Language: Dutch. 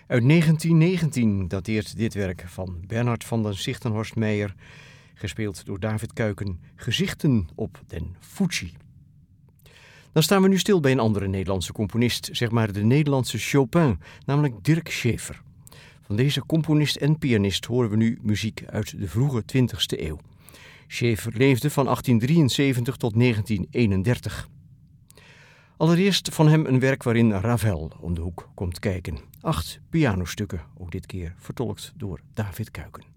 Uit 1919 dateert dit werk van Bernhard van den Sichtenhorst-Meyer, gespeeld door David Kuiken, Gezichten op den Fuji. Dan staan we nu stil bij een andere Nederlandse componist, zeg maar de Nederlandse Chopin, namelijk Dirk Schaefer. Van deze componist en pianist horen we nu muziek uit de vroege 20e eeuw. Schaefer leefde van 1873 tot 1931. Allereerst van hem een werk waarin Ravel om de hoek komt kijken. 8 pianostukken, ook dit keer vertolkt door David Kuiken.